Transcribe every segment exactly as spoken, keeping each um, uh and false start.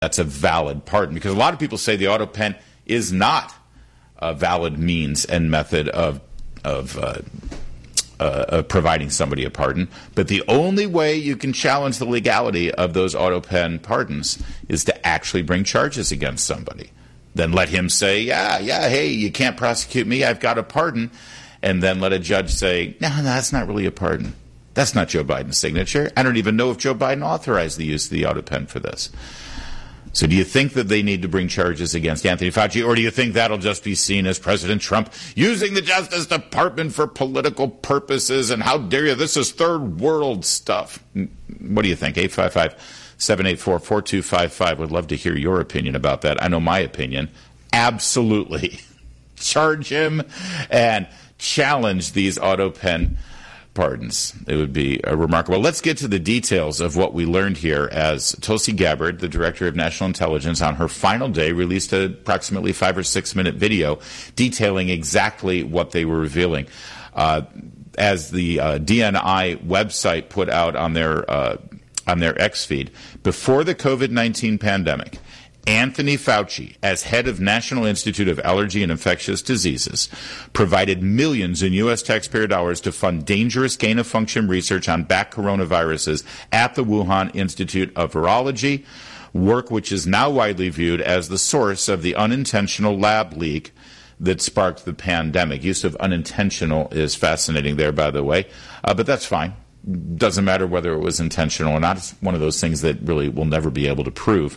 that's a valid pardon. Because a lot of people say the auto pen is not a valid means and method of of uh, uh, uh, providing somebody a pardon. But the only way you can challenge the legality of those auto pen pardons is to actually bring charges against somebody. Then let him say, yeah, yeah, hey, you can't prosecute me, I've got a pardon. And then let a judge say, no, no, that's not really a pardon. That's not Joe Biden's signature. I don't even know if Joe Biden authorized the use of the auto pen for this. So do you think that they need to bring charges against Anthony Fauci, or do you think that'll just be seen as President Trump using the Justice Department for political purposes, and how dare you, this is third world stuff? What do you think? eight five five, seven eight four, four two five five. Would love to hear your opinion about that. I know my opinion. Absolutely. Charge him and challenge these auto pen pardons. It would be uh, remarkable. Let's get to the details of what we learned here as Tulsi Gabbard, the Director of National Intelligence, on her final day released an approximately five or six minute video detailing exactly what they were revealing. Uh, as the uh, D N I website put out on their uh, on their X feed, before the COVID nineteen pandemic, Anthony Fauci, as head of National Institute of Allergy and Infectious Diseases, provided millions in U S taxpayer dollars to fund dangerous gain-of-function research on bat coronaviruses at the Wuhan Institute of Virology, work which is now widely viewed as the source of the unintentional lab leak that sparked the pandemic. Use of unintentional is fascinating there, by the way, uh, but that's fine. Doesn't matter whether it was intentional or not. It's one of those things that really we'll never be able to prove.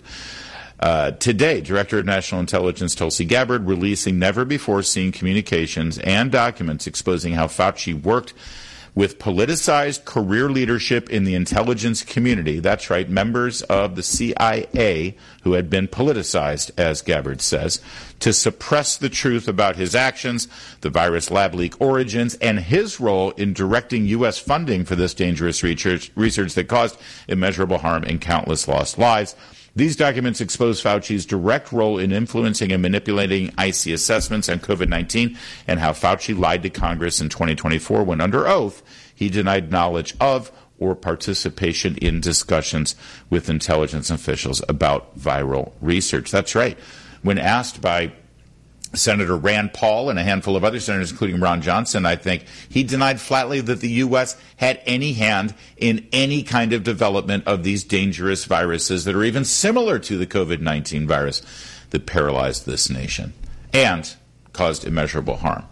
Uh, today, Director of National Intelligence Tulsi Gabbard releasing never-before-seen communications and documents exposing how Fauci worked with politicized career leadership in the intelligence community. That's right, members of the C I A who had been politicized, as Gabbard says, to suppress the truth about his actions, the virus lab leak origins, and his role in directing U S funding for this dangerous research, research that caused immeasurable harm and countless lost lives. These documents expose Fauci's direct role in influencing and manipulating I C assessments on COVID nineteen, and how Fauci lied to Congress in twenty twenty-four when, under oath, he denied knowledge of or participation in discussions with intelligence officials about viral research. That's right. When asked by Senator Rand Paul and a handful of other senators, including Ron Johnson, I think, he denied flatly that the U S had any hand in any kind of development of these dangerous viruses that are even similar to the COVID nineteen virus that paralyzed this nation and caused immeasurable harm.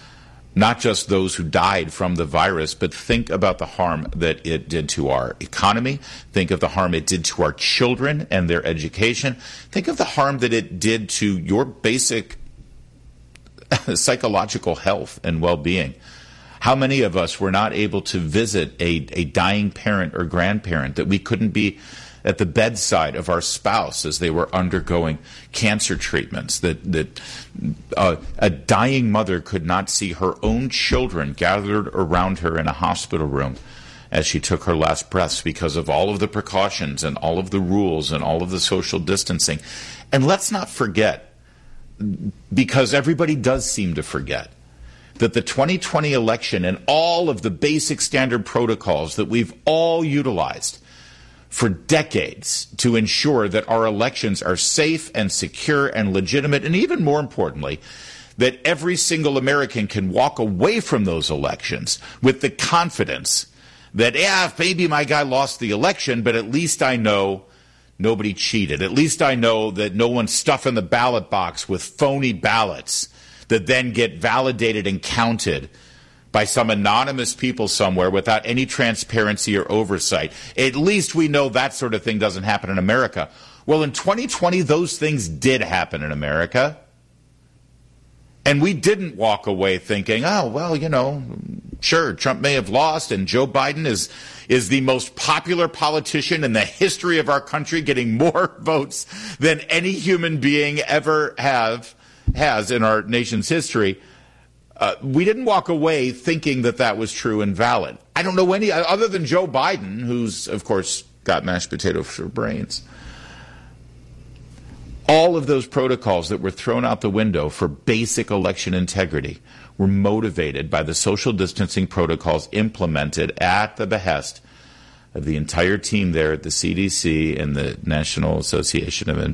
Not just those who died from the virus, but think about the harm that it did to our economy. Think of the harm it did to our children and their education. Think of the harm that it did to your basic psychological health and well-being. How many of us were not able to visit a, a dying parent or grandparent, that we couldn't be at the bedside of our spouse as they were undergoing cancer treatments, that, that uh, a dying mother could not see her own children gathered around her in a hospital room as she took her last breaths because of all of the precautions and all of the rules and all of the social distancing. And let's not forget, because everybody does seem to forget, that the twenty twenty election and all of the basic standard protocols that we've all utilized for decades to ensure that our elections are safe and secure and legitimate, and even more importantly, that every single American can walk away from those elections with the confidence that, yeah, maybe my guy lost the election, but at least I know nobody cheated. At least I know that no one's stuffing the ballot box with phony ballots that then get validated and counted by some anonymous people somewhere without any transparency or oversight. At least we know that sort of thing doesn't happen in America. Well, in twenty twenty, those things did happen in America. And we didn't walk away thinking, oh, well, you know, sure, Trump may have lost, and Joe Biden is is the most popular politician in the history of our country, getting more votes than any human being ever have has in our nation's history. Uh, we didn't walk away thinking that that was true and valid. I don't know any, other than Joe Biden, who's, of course, got mashed potatoes for brains. All of those protocols that were thrown out the window for basic election integrity were motivated by the social distancing protocols implemented at the behest of the entire team there at the C D C and the National Association of